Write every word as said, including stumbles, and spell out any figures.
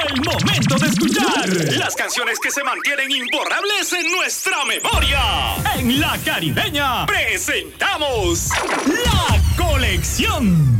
el momento de escuchar las canciones que se mantienen imborrables en nuestra memoria. En La Caribeña presentamos La Colección.